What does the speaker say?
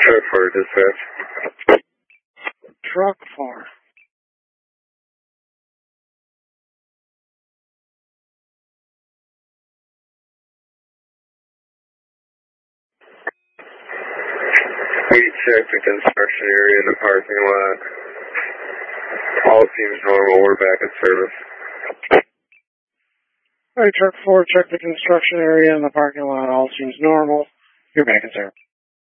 Truck 4 dispatch. Truck 4. We checked the construction area in the parking lot. All seems normal. We're back in service. Alright, Truck 4, check the construction area in the parking lot. All seems normal. You're back in service.